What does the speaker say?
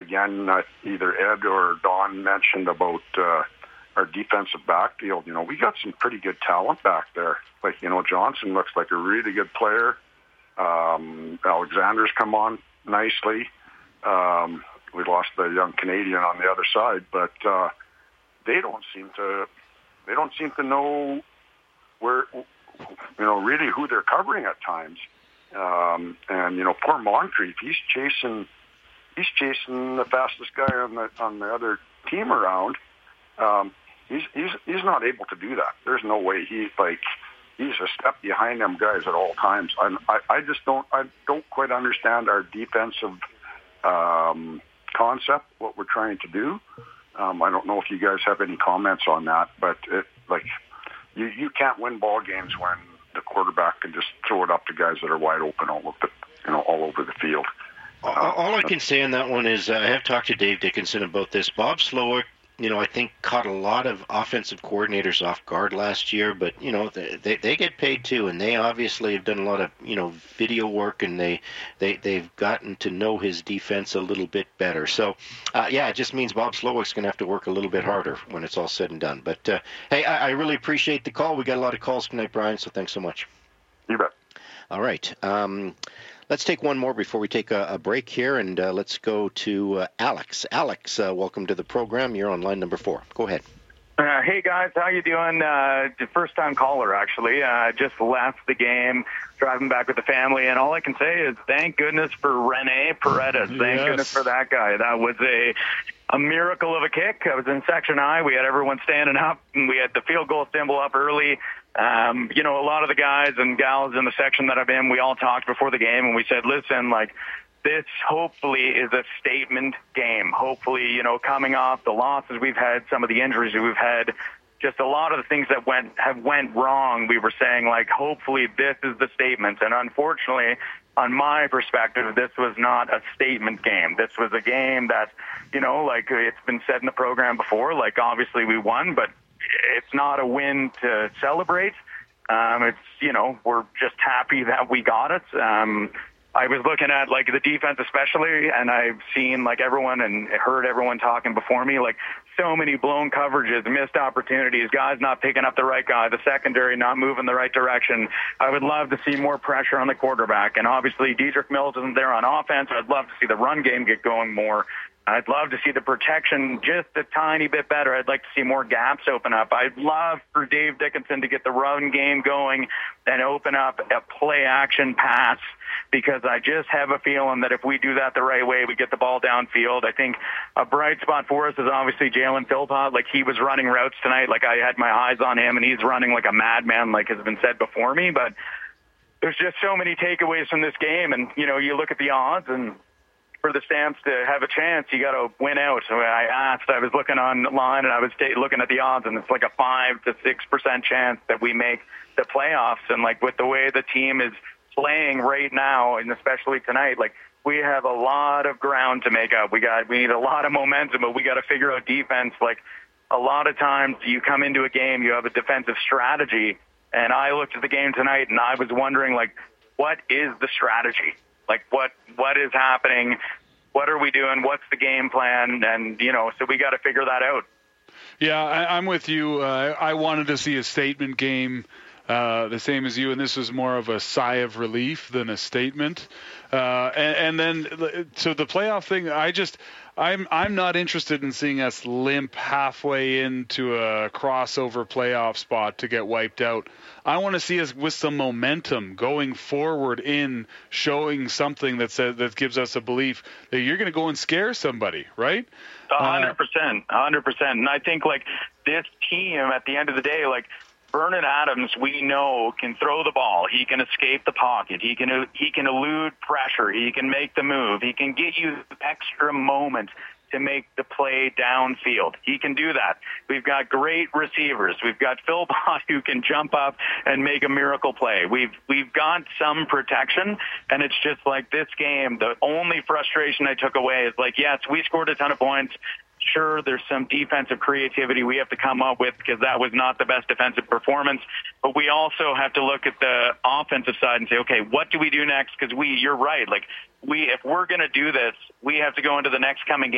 again, either Ed or Don mentioned about our defensive backfield. We got some pretty good talent back there. Like, Johnson looks like a really good player. Alexander's come on nicely. We lost the young Canadian on the other side, but they don't seem to know where, really who they're covering at times. And poor Moncrief, he's chasing the fastest guy on the other team around. He's not able to do that. There's no way he's a step behind them guys at all times. I don't quite understand our defensive concept, what we're trying to do. I don't know if you guys have any comments on that, but you can't win ball games when the quarterback can just throw it up to guys that are wide open all over the field. All I can say on that one is I have talked to Dave Dickinson about this. Bob Slowick, I think caught a lot of offensive coordinators off guard last year, but they get paid too, and they obviously have done a lot of video work, and they've gotten to know his defense a little bit better. So it just means Bob Slowick's going to have to work a little bit harder when it's all said and done. But hey, I really appreciate the call. We got a lot of calls tonight, Brian. So thanks so much. You bet. All right. Let's take one more before we take a break here, and let's go to Alex. Alex, welcome to the program. You're on line number 4. Go ahead. Hey, guys. How you doing? First-time caller, actually. Just left the game, driving back with the family, and all I can say is thank goodness for Rene Paredes. Thank goodness for that guy. That was a miracle of a kick. I was in Section I. We had everyone standing up, and we had the field goal symbol up early. A lot of the guys and gals in the section that I'm in, we all talked before the game, and we said, listen, this hopefully is a statement game. Hopefully, coming off the losses we've had, some of the injuries we've had, just a lot of the things that went wrong, we were saying, hopefully this is the statement. And unfortunately, on my perspective, this was not a statement game. This was a game that, it's been said in the program before, obviously we won, but it's not a win to celebrate. We're just happy that we got it. I was looking at the defense especially, and I've seen everyone and heard everyone talking before me, so many blown coverages, missed opportunities, guys not picking up the right guy, the secondary not moving the right direction. I would love to see more pressure on the quarterback, and obviously Dedrick Mills isn't there on offense. I'd love to see the run game get going more. I'd love to see the protection just a tiny bit better. I'd like to see more gaps open up. I'd love for Dave Dickinson to get the run game going and open up a play-action pass, because I just have a feeling that if we do that the right way, we get the ball downfield. I think a bright spot for us is obviously Jalen Philpott. He was running routes tonight. I had my eyes on him, and he's running like a madman, like has been said before me. But there's just so many takeaways from this game, and, you look at the odds, and for the Stamps to have a chance, you got to win out. So I was looking online, and I was looking at the odds, and it's like a 5 to 6% chance that we make the playoffs. And with the way the team is playing right now, and especially tonight, we have a lot of ground to make up. We need a lot of momentum, but we got to figure out defense. A lot of times you come into a game, you have a defensive strategy, and I looked at the game tonight, and I was wondering, what is the strategy? What is happening? What are we doing? What's the game plan? And, so we got to figure that out. Yeah, I'm with you. I wanted to see a statement game, the same as you, and this was more of a sigh of relief than a statement. And then, so the playoff thing, I'm not interested in seeing us limp halfway into a crossover playoff spot to get wiped out. I want to see us with some momentum going forward in showing something that gives us a belief that you're going to go and scare somebody, right? 100%. And I think this team at the end of the day, Vernon Adams, we know, can throw the ball. He can escape the pocket. He can elude pressure. He can make the move. He can get you extra moment to make the play downfield. He can do that. We've got great receivers. We've got Philpott who can jump up and make a miracle play. We've got some protection, and it's just this game, the only frustration I took away is yes, we scored a ton of points. Sure, there's some defensive creativity we have to come up with because that was not the best defensive performance. But we also have to look at the offensive side and say, okay, what do we do next? Because you're right. If we're going to do this, we have to go into the next coming game